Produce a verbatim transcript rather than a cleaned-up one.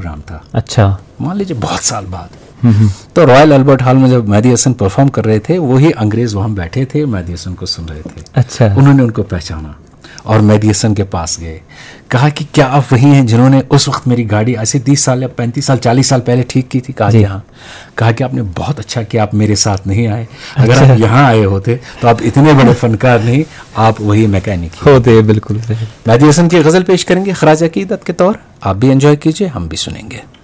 Programme था। अच्छा, मान लीजिए बहुत साल बाद। तो रॉयल अल्बर्ट हॉल में जब मेहदी हसन परफॉर्म कर रहे थे, वही अंग्रेज वहाँ बैठे थे, मेहदी हसन को सुन रहे थे। अच्छा, उन्होंने उनको पहचाना और मेहदी हसन के पास गए, कहा कि क्या आप वही हैं जिन्होंने उस वक्त मेरी गाड़ी ऐसे तीस साल या पैंतीस साल चालीस साल पहले ठीक की थी? कहा कि हाँ। कहा कि आपने बहुत अच्छा किया, आप मेरे साथ नहीं आए। अगर अच्छा। आप यहाँ आए होते तो आप इतने बड़े फनकार नहीं, आप वही मैकेनिक होते। बिल्कुल। मेहदी हसन की गज़ल पेश करेंगे ख़राज अकीदत के तौर। आप भी एंजॉय कीजिए, हम भी सुनेंगे।